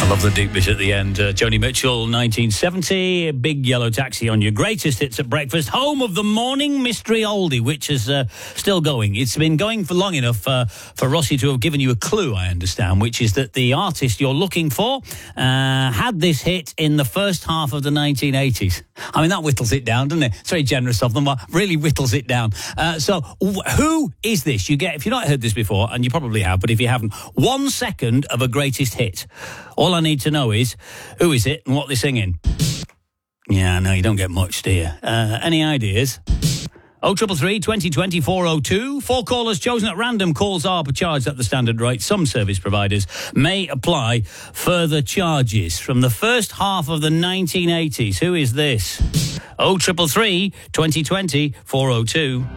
I love the deep bit at the end. Joni Mitchell, 1970, Big Yellow Taxi on your greatest hits at breakfast. Home of the morning mystery oldie, which is still going. It's been going for long enough for Rossi to have given you a clue, I understand, which is that the artist you're looking for had this hit in the first half of the 1980s. I mean, that whittles it down, doesn't it? It's very generous of them, but really whittles it down. So who is this? You get, if you've not heard this before, and you probably have, but if you haven't, 1 second of a greatest hit. All I need to know is, who is it and what they're singing? Yeah, no, you don't get much, do you? Any ideas? 0333 2020 402. 4 callers chosen at random. Calls are charged at the standard rate. Some service providers may apply further charges. From the first half of the 1980s, who is this? 0333 2020 402.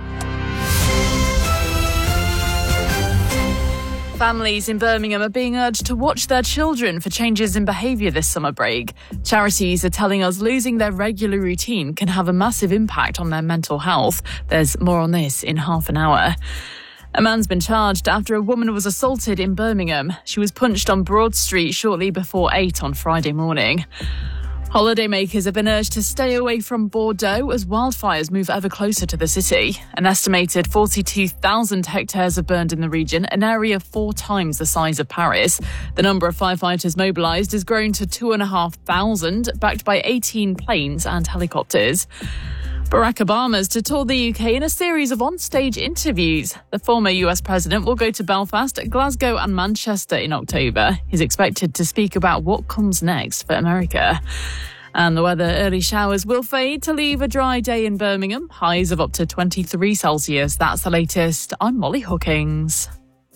Families in Birmingham are being urged to watch their children for changes in behaviour this summer break. Charities are telling us losing their regular routine can have a massive impact on their mental health. There's more on this in half an hour. A man's been charged after a woman was assaulted in Birmingham. She was punched on Broad Street shortly before 8 on Friday morning. Holidaymakers have been urged to stay away from Bordeaux as wildfires move ever closer to the city. An estimated 42,000 hectares have burned in the region, an area 4 times the size of Paris. The number of firefighters mobilised has grown to 2,500, backed by 18 planes and helicopters. Barack Obama's to tour the UK in a series of on-stage interviews. The former US president will go to Belfast, Glasgow and Manchester in October. He's expected to speak about what comes next for America. And the weather, early showers will fade to leave a dry day in Birmingham. Highs of up to 23 Celsius. That's the latest. I'm Molly Hookings.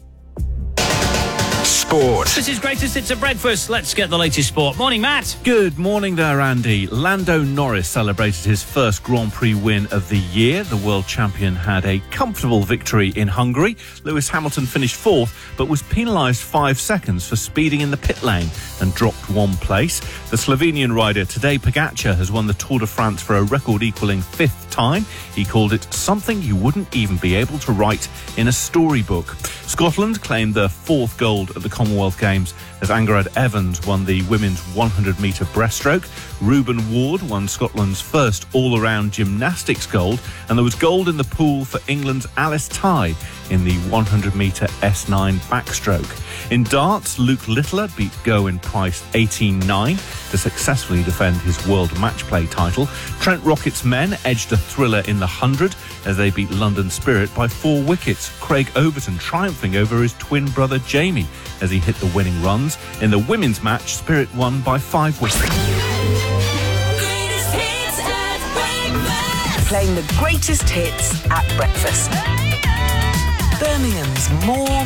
Sport. This is Greatest Hits at Breakfast. Let's get the latest sport. Morning, Matt. Good morning there, Andy. Lando Norris celebrated his first Grand Prix win of the year. The world champion had a comfortable victory in Hungary. Lewis Hamilton finished 4th, but was penalised 5 seconds for speeding in the pit lane and dropped 1 place. The Slovenian rider Tadej Pogačar has won the Tour de France for a record-equalling 5th time. He called it something you wouldn't even be able to write in a storybook. Scotland claimed their 4th gold at the Commonwealth Games as Angharad Evans won the women's 100-metre breaststroke. Reuben Ward won Scotland's first all-around gymnastics gold, and there was gold in the pool for England's Alice Tighe in the 100-metre S9 backstroke. In darts, Luke Littler beat Gerwyn Price 18-9 to successfully defend his world match play title. Trent Rocket's men edged a thriller in the 100 as they beat London Spirit by 4 wickets. Craig Overton triumphing over his twin brother Jamie as he hit the winning runs. In the women's match, Spirit won by 5 wickets. Playing the greatest hits at breakfast. Birmingham's more